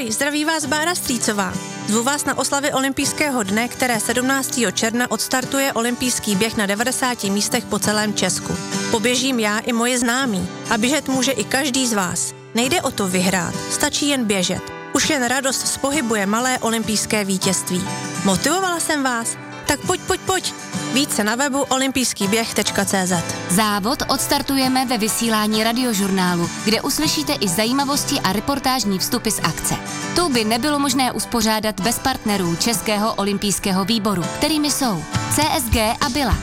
Ahoj, zdraví vás Bára Strýcová. Zvu vás na oslavy olympijského dne, které 17. června odstartuje olympijský běh na 90 místech po celém Česku. Poběžím já i moji známí a běžet může i každý z vás. Nejde o to vyhrát, stačí jen běžet. Už jen radost z pohybu je malé olympijské vítězství. Motivovala jsem vás? Tak pojď. Více na webu olympijskýběh.cz. Závod odstartujeme ve vysílání Radiožurnálu, kde uslyšíte i zajímavosti a reportážní vstupy z akce. Tu by nebylo možné uspořádat bez partnerů Českého olympijského výboru, kterými jsou CSG a Bila.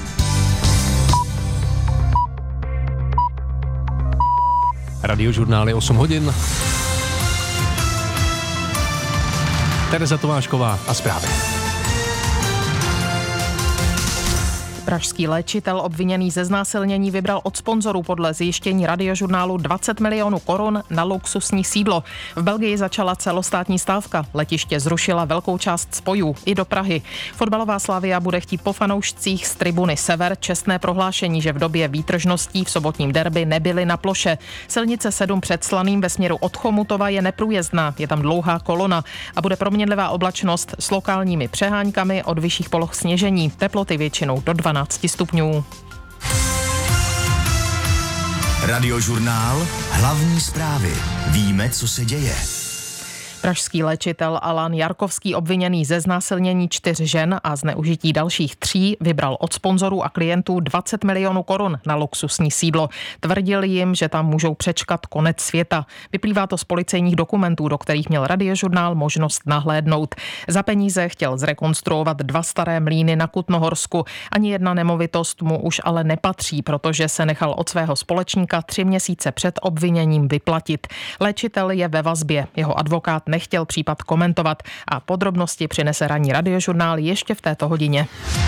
Radiožurnál je 8 hodin. Tereza Tomášková a zprávy. Pražský léčitel obviněný ze znásilnění vybral od sponzorů podle zjištění Radiožurnálu 20 milionů korun na luxusní sídlo. V Belgii začala celostátní stávka. Letiště zrušila velkou část spojů i do Prahy. Fotbalová Slavia bude chtít po fanoušcích z tribuny Sever čestné prohlášení, že v době výtržností v sobotním derby nebyli na ploše. Silnice 7 před Slaným ve směru od Chomutova je neprůjezdná, je tam dlouhá kolona a bude proměnlivá oblačnost s lokálními přeháňkami, od vyšších poloh sněžení. Teploty většinou do 12 stupňů. Radiožurnál, hlavní zprávy. Víme, co se děje. Pražský léčitel Alan Jarkovský, obviněný ze znásilnění 4 žen a zneužití dalších 3, vybral od sponzorů a klientů 20 milionů korun na luxusní sídlo. Tvrdil jim, že tam můžou přečkat konec světa. Vyplývá to z policejních dokumentů, do kterých měl Radiožurnál možnost nahlédnout. Za peníze chtěl zrekonstruovat 2 staré mlýny na Kutnohorsku. Ani jedna nemovitost mu už ale nepatří, protože se nechal od svého společníka 3 měsíce před obviněním vyplatit. Léčitel je ve vazbě. Jeho advokát nechtěl případ komentovat a podrobnosti přinese ranní Radiožurnál ještě v této hodině.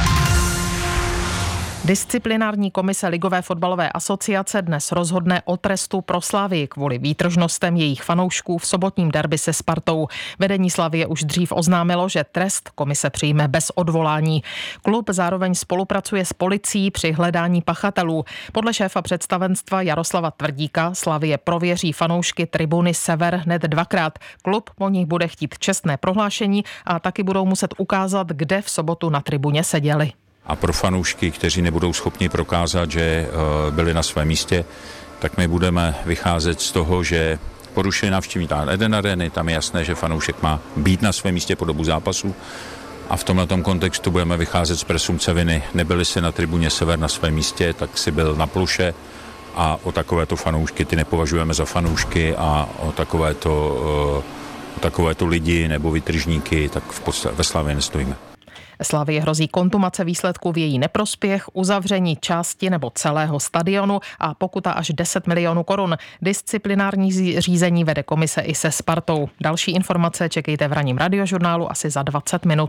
Disciplinární komise Ligové fotbalové asociace dnes rozhodne o trestu pro Slavii kvůli výtržnostem jejich fanoušků v sobotním derby se Spartou. Vedení Slavie už dřív oznámilo, že trest komise přijme bez odvolání. Klub zároveň spolupracuje s policií při hledání pachatelů. Podle šéfa představenstva Jaroslava Tvrdíka Slavie prověří fanoušky tribuny Sever hned 2krát. Klub po nich bude chtít čestné prohlášení a taky budou muset ukázat, kde v sobotu na tribuně seděli. A pro fanoušky, kteří nebudou schopni prokázat, že byli na svém místě, tak my budeme vycházet z toho, že porušili návštěvní Eden Areny, tam je jasné, že fanoušek má být na svém místě po dobu zápasu. A v tomhletom kontextu budeme vycházet z presumpce viny. Nebyli si na tribuně Sever na svém místě, tak si byl na ploše a o takovéto fanoušky ty nepovažujeme za fanoušky a o takovéto lidi nebo vytržníky tak ve Slavii nestojíme. Slavii hrozí kontumace výsledků v její neprospěch, uzavření části nebo celého stadionu a pokuta až 10 milionů korun. Disciplinární řízení vede komise i se Spartou. Další informace čekejte v ranním Radiožurnálu asi za 20 minut.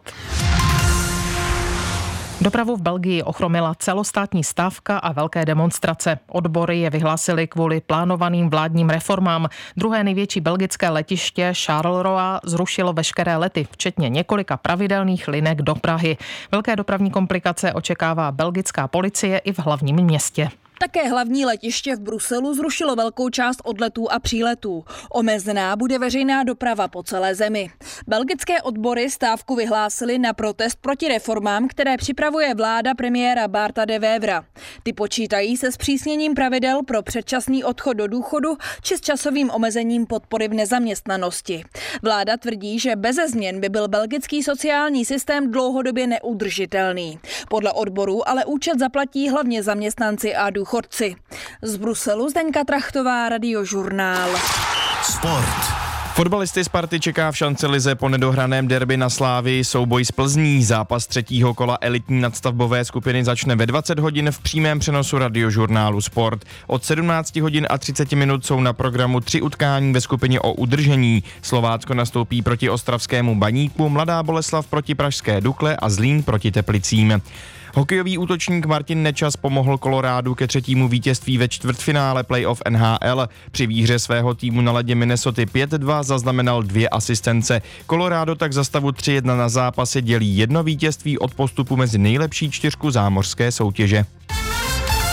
Dopravu v Belgii ochromila celostátní stávka a velké demonstrace. Odbory je vyhlásily kvůli plánovaným vládním reformám. Druhé největší belgické letiště Charleroi zrušilo veškeré lety, včetně několika pravidelných linek do Prahy. Velké dopravní komplikace očekává belgická policie i v hlavním městě. Také hlavní letiště v Bruselu zrušilo velkou část odletů a příletů. Omezená bude veřejná doprava po celé zemi. Belgické odbory stávku vyhlásily na protest proti reformám, které připravuje vláda premiéra Barta de Weevera. Ty počítají se zpřísněním pravidel pro předčasný odchod do důchodu či s časovým omezením podpory v nezaměstnanosti. Vláda tvrdí, že beze změn by byl belgický sociální systém dlouhodobě neudržitelný. Podle odborů ale účet zaplatí hlavně zaměstnanci a důchodci. Z Bruselu Zdeňka Trachtová, Radiožurnál. Sport. Fotbalisty Sparty čeká v šancelize po nedohraném derby na Slávii souboj z Plzní. Zápas 3. kola elitní nadstavbové skupiny začne ve 20 hodin v přímém přenosu Radiožurnálu Sport. Od 17 hodin a 30 minut jsou na programu 3 utkání ve skupině o udržení. Slovácko nastoupí proti ostravskému Baníku, Mladá Boleslav proti pražské Dukle a Zlín proti Teplicím. Hokejový útočník Martin Nečas pomohl Kolorádu ke 3. vítězství ve čtvrtfinále playoff NHL. Při výhře svého týmu na ledě Minnesota 5-2 zaznamenal 2 asistence. Colorado tak za stavu 3-1 na zápase dělí 1 vítězství od postupu mezi nejlepší 4 zámořské soutěže.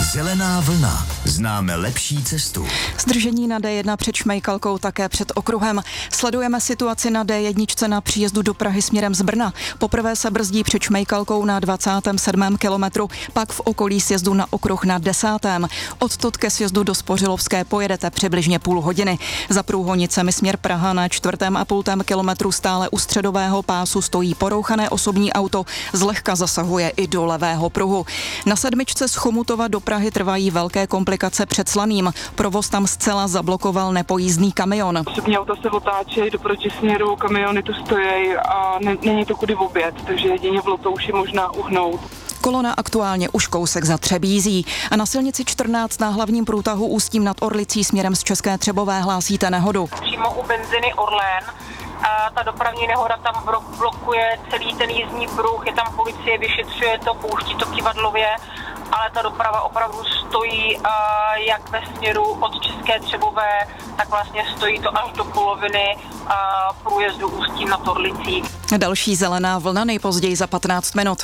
Zelená vlna. Známe lepší cestu. Zdržení na D1 před Šmejkalkou, také před okruhem. Sledujeme situaci na D1 na příjezdu do Prahy směrem z Brna. Poprvé se brzdí před Šmejkalkou na 27. kilometru, pak v okolí sjezdu na okruh na 10. Odtud ke sjezdu do Spořilovské pojedete přibližně půl hodiny. Za průhonicemi směr Praha na 4,5 kilometru stále u středového pásu stojí porouchané osobní auto, zlehka zasahuje i do levého pruhu. Na 7. z Chomutova do Prahy trvají velké komplikace před Slaným. Provoz tam zcela zablokoval nepojízdný kamion. Osobní auta se otáčejí do protisměru, kamiony tu stojí a není to kudy obět, takže jedině v Lotouši možná uhnout. Kolona aktuálně už kousek za Třebízí a na silnici 14 na hlavním průtahu Ústím nad Orlicí směrem z České Třebové hlásíte nehodu. Přímo u benziny Orlen. A ta dopravní nehoda tam blokuje celý ten jízdní pruh, je tam policie, vyšetřuje to, pouští to kivadlově, ale ta doprava opravdu stojí jak ve směru od České Třebové, tak vlastně stojí to až do poloviny průjezdu Ústím nad Orlicí. Další zelená vlna nejpozději za 15 minut.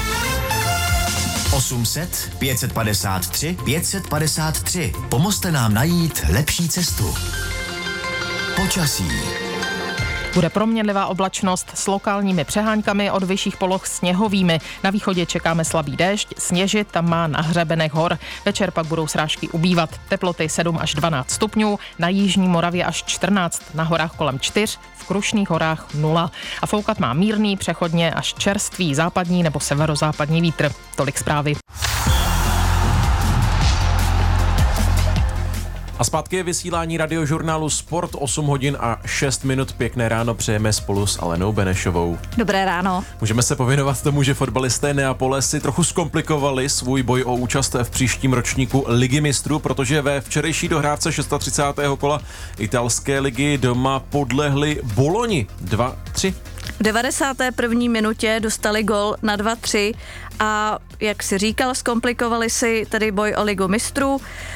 800 553 553. Pomozte nám najít lepší cestu. Počasí. Bude proměnlivá oblačnost s lokálními přeháňkami, od vyšších poloh sněhovými. Na východě čekáme slabý déšť, sněžit tam má na hřebenech hor. Večer pak budou srážky ubývat. Teploty 7 až 12 stupňů, na jižní Moravě až 14, na horách kolem 4, v Krušných horách 0. A foukat má mírný, přechodně až čerstvý západní nebo severozápadní vítr. Tolik zprávy. A zpátky je vysílání radiožurnálu Sport, 8 hodin a 6 minut. Pěkné ráno přejeme spolu s Alenou Benešovou. Dobré ráno. Můžeme se pověnovat tomu, že fotbalisté Neapole si trochu zkomplikovali svůj boj o účast v příštím ročníku Ligy mistrů, protože ve včerejší dohrávce 36. kola italské ligy doma podlehli Boloni 2-3. V 91. minutě dostali gól na 2-3 a jak si říkal, zkomplikovali si tedy boj o Ligu mistrů.